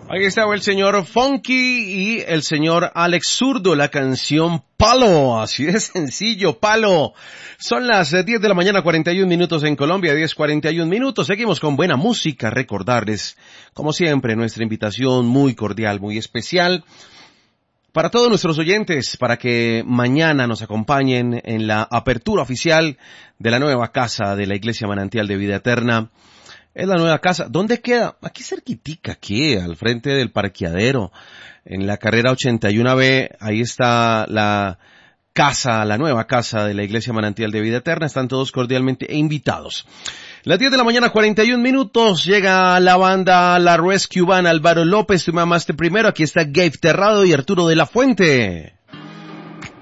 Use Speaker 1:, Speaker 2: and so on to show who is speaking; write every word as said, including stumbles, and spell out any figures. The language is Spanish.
Speaker 1: Ahí estaba el señor Funky y el señor Alex Zurdo, la canción Palo, así de sencillo, Palo. Son las diez de la mañana, cuarenta y un minutos en Colombia, diez cuarenta y un minutos. Seguimos con buena música, recordarles, como siempre, nuestra invitación muy cordial, muy especial para todos nuestros oyentes, para que mañana nos acompañen en la apertura oficial de la nueva casa de la Iglesia Manantial de Vida Eterna. Es la nueva casa. ¿Dónde queda? Aquí cerquitica, aquí, al frente del parqueadero, en la carrera ochenta y uno B, ahí está la casa, la nueva casa de la Iglesia Manantial de Vida Eterna. Están todos cordialmente invitados. Las diez de la mañana, cuarenta y un minutos, llega la banda La Rescue Band, Álvaro López, tu mamaste primero. Aquí está Gabe Terrado y Arturo de la Fuente.